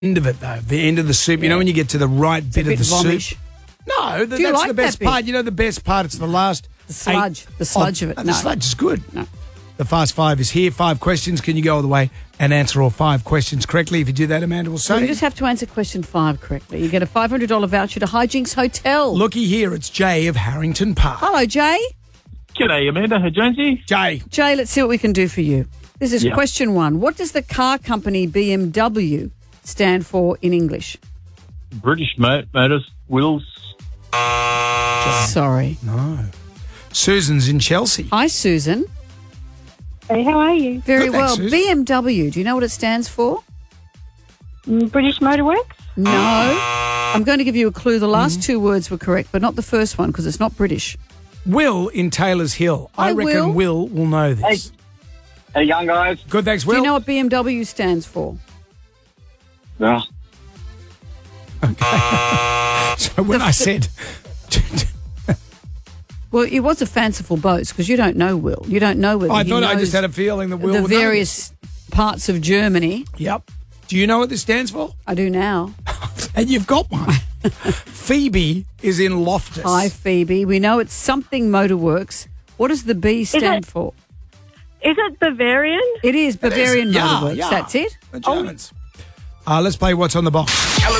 End of it, though. The end of the soup. You know when you get to the right bit of the vomish. soup? No, that's like the best that bit? part. You know the best part? It's the last... The sludge. The sludge of it. The No. sludge is good. No. The Fast Five is here. 5 questions. Can you go all the way and answer all 5 questions correctly? If you do that, Amanda will So say... you just have to answer question 5 correctly. You get a $500 voucher to Hijinks Hotel. Looky here. It's Jay of Harrington Park. Hello, Jay. G'day, Amanda. Hey, Jonesy. Jay. Jay, let's see what we can do for you. This is Yeah. question 1. What does the car company BMW stand for in English? British Motors Wills. Sorry. No. Susan's in Chelsea. Hi, Susan. Hey, how are you? Very Good, well. thanks, Susan. BMW, do you know what it stands for? British Motorworks? No. I'm going to give you a clue. The last 2 words were correct, but not the first one because it's not British. Will in Taylor's Hill. I Hi, reckon Will will know this. Hey, young guys. Good, thanks, Do Will. you know what BMW stands for? No. So when I said... Well, it was a fanciful boast because you don't know Will. You don't know whether I he thought I knows just had a feeling that Will the would know various parts of Germany. this. Yep. Do you know what this stands for? I do now. And you've got one. Phoebe is in Loftus. Hi, Phoebe. We know it's something Motorworks. What does the B stand it- for? Is it Bavarian? It is Bavarian Yeah, Motorworks. yeah. That's it. The Germans. Let's play What's on the Box.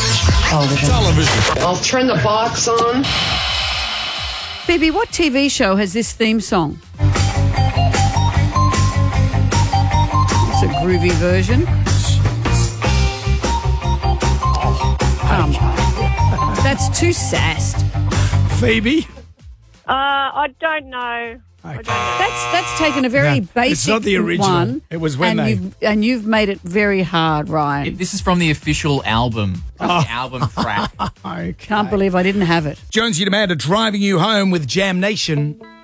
I'll turn the box on. Phoebe, what TV show has this theme song? It's a groovy version. That's too sassed. Phoebe? I don't know. Okay. That's taken a very No, basic it's not the original. one. It was when and you've made it very hard, Ryan. This is from the official album. The album track. Okay. Can't believe I didn't have it. Jonesy and Amanda driving you home with Jam Nation.